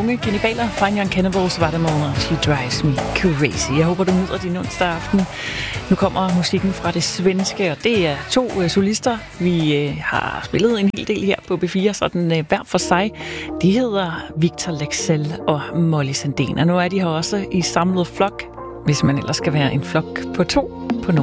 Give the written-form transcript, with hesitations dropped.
unge kannibaler. Fine Young Cannibals var det med She Drives Me Crazy. Jeg håber, du nyder din onsdag aften. Nu kommer musikken fra det svenske, og det er 2 solister. Vi har spillet en hel del her på B4, sådan hver for sig. De hedder Victor Leksell og Molly Sandén, og nu er de her også i samlet flok, hvis man ellers skal være en flok på 2 på